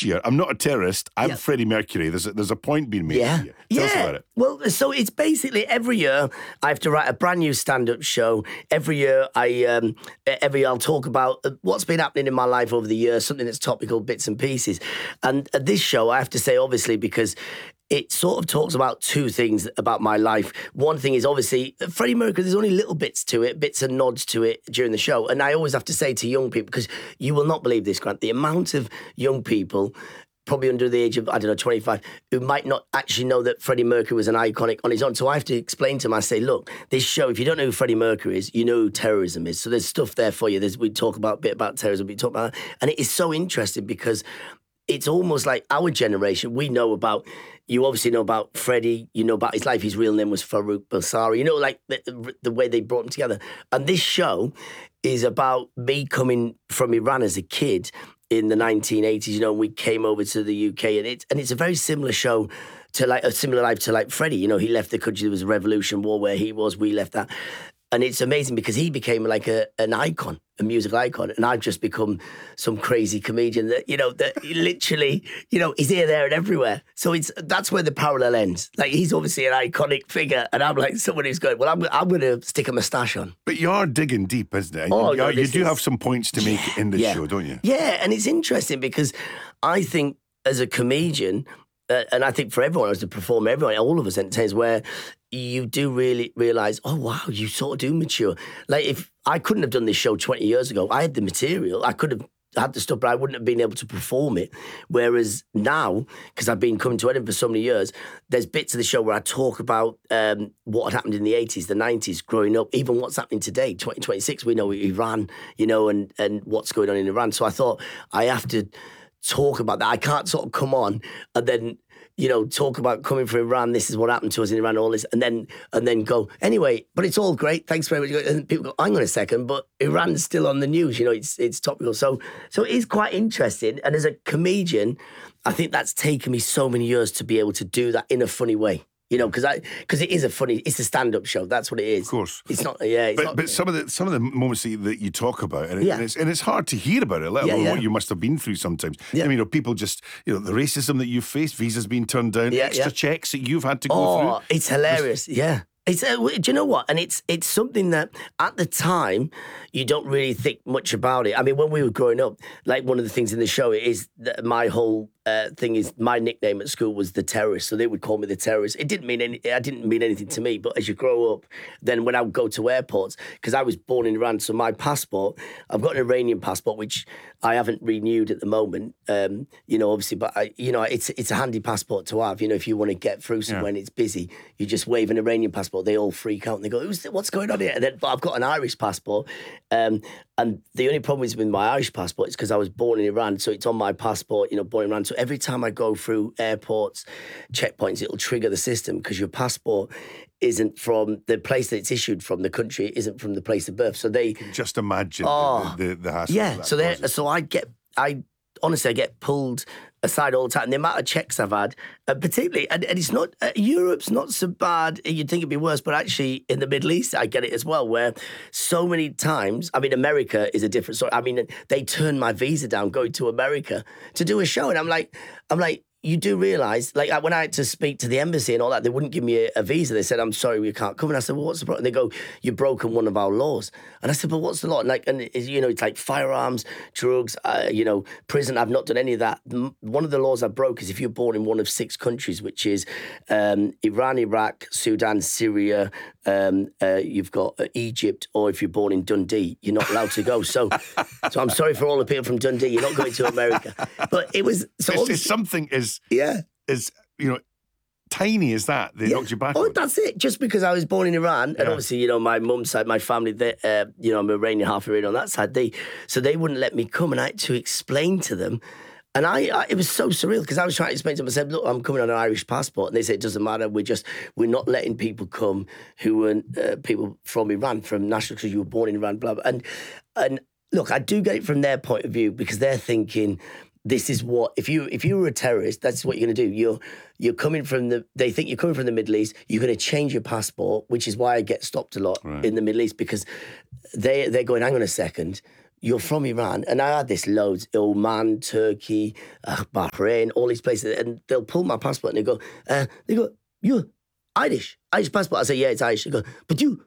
this year, I'm not a terrorist, I'm Freddie Mercury. There's a point being made here. Tell us about it. Well, so it's basically every year I have to write a brand new stand-up show. Every year I'll talk about what's been happening in my life over the years, something that's topical, bits and pieces. And this show, I have to say, obviously, because it sort of talks about two things about my life. One thing is obviously Freddie Mercury, there's only little bits to it, bits and nods to it during the show. And I always have to say to young people, because you will not believe this, Grant, the amount of young people probably under the age of, 25, who might not actually know that Freddie Mercury was an iconic on his own. So I have to explain to them, I say, look, this show, if you don't know who Freddie Mercury is, you know who terrorism is. So there's stuff there for you. We talk about a bit about terrorism, we talk about that. And it is so interesting because it's almost like our generation, we know about, you obviously know about Freddie, you know about his life, his real name was Farouk Balsari, you know, like the way they brought him together. And this show is about me coming from Iran as a kid in the 1980s, you know, we came over to the UK, and it's a very similar show to like, a similar life to like Freddie, you know, he left the country, there was a revolution war where he was, we left that. And it's amazing because he became like an icon, a musical icon, and I've just become some crazy comedian that, you know, that literally, you know, is here, there, and everywhere. So that's where the parallel ends. Like, he's obviously an iconic figure, and I'm like someone who's going, well, I'm going to stick a moustache on. But you are digging deep, isn't it? You do have some points to make in this show, don't you? Yeah, and it's interesting because I think as a comedian, and I think for everyone, as a performer, everyone, all of us entertainers, where you do really realise, oh, wow, you sort of do mature. Like, if I couldn't have done this show 20 years ago, I had the material, I could have had the stuff, but I wouldn't have been able to perform it. Whereas now, because I've been coming to Edinburgh for so many years, there's bits of the show where I talk about what had happened in the 80s, the 90s, growing up, even what's happening today, 2026, we know Iran, you know, and what's going on in Iran. So I thought I have to talk about that. I can't sort of come on and then, you know, talk about coming from Iran, this is what happened to us in Iran, all this, and then go, anyway, but it's all great, thanks very much. And people go, hang on a second, but Iran's still on the news, you know, it's topical. So it is quite interesting. And as a comedian, I think that's taken me so many years to be able to do that in a funny way. You know, because it is it's a stand-up show. That's what it is. Of course, it's not. But some of the moments that you talk about, and it's hard to hear about it, let alone what you must have been through sometimes. Yeah. I mean, people just, you know, the racism that you've faced, visas being turned down, extra checks that you've had to go through. Oh, it's hilarious. It's do you know what? And it's something that at the time you don't really think much about it. I mean, when we were growing up, like one of the things in the show is that my whole thing is my nickname at school was the terrorist, so they would call me the terrorist. It didn't mean anything to me. But as you grow up, then when I would go to airports, because I was born in Iran, so my passport, I've got an Iranian passport which I haven't renewed at the moment. You know, obviously, but it's a handy passport to have. You know, if you want to get through somewhere and it's busy, you just wave an Iranian passport. They all freak out and they go, "What's going on here?" But I've got an Irish passport. And the only problem is with my Irish passport is because I was born in Iran, so it's on my passport, you know, born in Iran. So every time I go through airports, checkpoints, it'll trigger the system because your passport isn't from the place that it's issued from, the country isn't from the place of birth. So they just imagine the hassle. Yeah, so I honestly get pulled aside all the time. And the amount of checks I've had, particularly, and it's not, Europe's not so bad, you'd think it'd be worse, but actually in the Middle East, I get it as well, where so many times, I mean, America is a different story. I mean, they turned my visa down going to America to do a show. And I'm like, you do realise, like when I had to speak to the embassy and all that, they wouldn't give me a visa. They said, "I'm sorry, we can't come." And I said, "Well, what's the problem?" And they go, "You've broken one of our laws." And I said, "But what's the law?" And it's like firearms, drugs, prison. I've not done any of that. One of the laws I broke is if you're born in one of 6 countries, which is Iran, Iraq, Sudan, Syria, you've got Egypt, or if you're born in Dundee, you're not allowed to go. So I'm sorry for all the people from Dundee. You're not going to America. But it was something is you know, tiny as that they knocked you back. Oh, that's it. Just because I was born in Iran, and obviously, you know, my mum's side, my family, you know, I'm Iranian, half Iranian on that side. They wouldn't let me come, and I had to explain to them. And it was so surreal because I was trying to explain to them. I said, "Look, I'm coming on an Irish passport," and they said, "It doesn't matter. We're not letting people come who were people from Iran, from national, because you were born in Iran, blah blah." And look, I do get it from their point of view because they're thinking, this is what, if you were a terrorist, that's what you're going to do. You're coming from they think you're coming from the Middle East. You're going to change your passport, which is why I get stopped a lot in the Middle East, because they're going, hang on a second, you're from Iran, and I had this loads, Oman, Turkey, Bahrain, all these places, and they'll pull my passport and they go, you're Irish passport. I say, yeah, it's Irish. They go, but you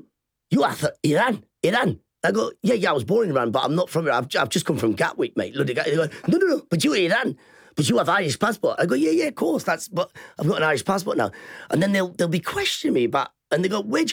are from Iran. I go, yeah, I was born in Iran, but I'm not from Iran. I've just come from Gatwick, mate. They go, no, but you're Iran. But you have Irish passport. I go, yeah, of course. But I've got an Irish passport now. And then they'll be questioning me about, and they go, where'd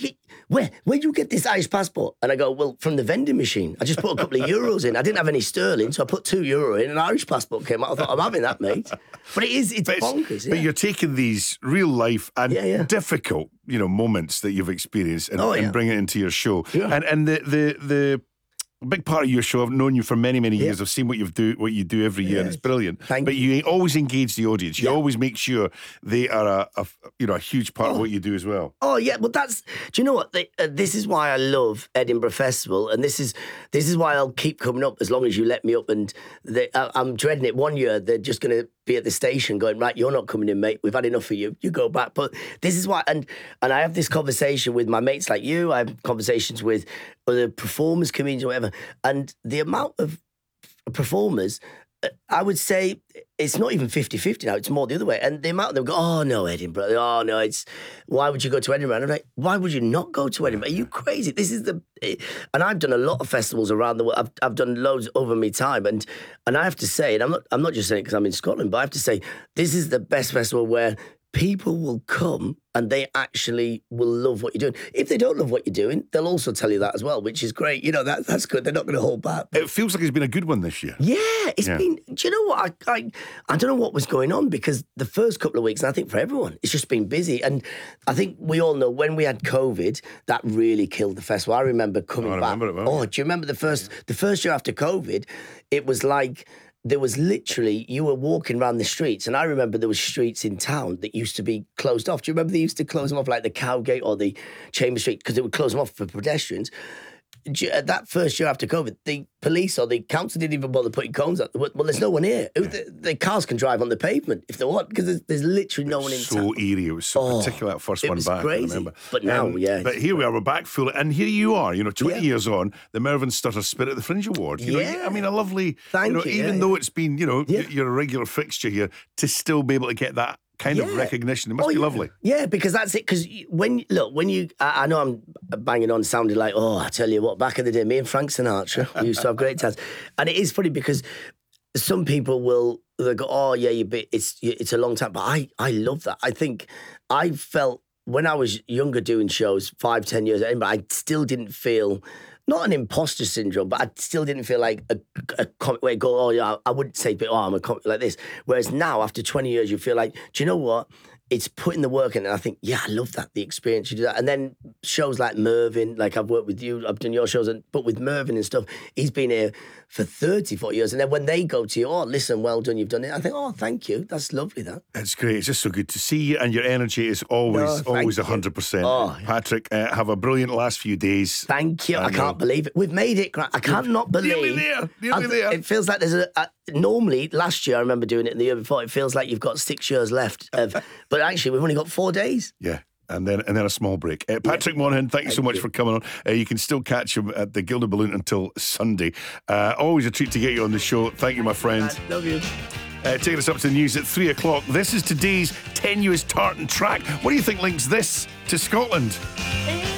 you get this Irish passport? And I go, well, from the vending machine. I just put a couple of euros in. I didn't have any sterling, so I put €2 in, and an Irish passport came out. I thought, I'm having that, mate. But it's bonkers. But you're taking these real life and difficult, moments that you've experienced and bring it into your show. Yeah. And the big part of your show, I've known you for many, many years. I've seen what you do every year, and it's brilliant. But you always engage the audience. You always make sure they are a huge part of what you do as well. Oh yeah, well do you know what? This is why I love Edinburgh Festival, and this is why I'll keep coming up as long as you let me up. And I'm dreading it. One year they're just going to be at the station going, right, you're not coming in, mate. We've had enough of you. You go back. But this is why, and I have this conversation with my mates like you. I have conversations with other performers, comedians, whatever. And the amount of performers, I would say it's not even 50-50 now. It's more the other way. And the amount of them go, oh, no, Edinburgh. Oh, no, why would you go to Edinburgh? And I'm like, why would you not go to Edinburgh? Are you crazy? This is and I've done a lot of festivals around the world. I've done loads over my time. And I have to say, and I'm not just saying it because I'm in Scotland, but I have to say, this is the best festival where people will come and they actually will love what you're doing. If they don't love what you're doing, they'll also tell you that as well, which is great. That's good. They're not going to hold back. It feels like it's been a good one this year. Yeah, it's been. Do you know what? I don't know what was going on, because the first couple of weeks, and I think for everyone, it's just been busy. And I think we all know when we had COVID, that really killed the festival. I remember coming back. Remember it well. Do you remember the first year after COVID? It was like, there was literally, you were walking around the streets, and I remember there was streets in town that used to be closed off. Do you remember they used to close them off, like the Cowgate or the Chamber Street, because they would close them off for pedestrians? That first year after COVID, the police or the council didn't even bother putting cones up. Well, there's no one here. The cars can drive on the pavement if they want, because there's literally no one in town. So eerie. It was so particular, that first one back. Crazy. I remember. But now, But here we are, we're back full. And here you are, 20 years on, the Mervyn Stutter Spirit of the Fringe Award. I mean, a lovely, Thank you. Even though it's been, you're a regular fixture here, to still be able to get that kind of recognition. It must be lovely. Yeah, because that's it. Because I know I'm banging on, sounding like, I tell you what, back in the day, me and Frank Sinatra, we used to have great times. And it is funny because some people they'll go, oh yeah, it's a long time. But I love that. I think I felt when I was younger doing shows, 5-10 years in, but I still didn't feel, not an imposter syndrome, but I still didn't feel like a comic where I go, I wouldn't say, I'm a comic like this. Whereas now, after 20 years, you feel like, do you know what? It's putting the work in, and I think, I love that, the experience you do that. And then shows like Mervyn, like I've worked with you, I've done your shows, but with Mervyn and stuff, he's been here for 40 years. And then when they go to you, listen, well done, you've done it. I think, thank you. That's lovely, that. It's great. It's just so good to see you, and your energy is always 100%. Patrick, have a brilliant last few days. Thank you. I can't believe it. We've made it. I cannot believe. Nearly there. It feels like there's normally, last year, I remember doing it, and the year before, it feels like you've got 6 years left. But actually, we've only got 4 days. Yeah. And then a small break. Patrick Monaghan, thank you so much for coming on. You can still catch him at the Gilded Balloon until Sunday. Always a treat to get you on the show. Thank you, my friend. Love you. Taking us up to the news at 3 o'clock. This is today's tenuous tartan track. What do you think links this to Scotland?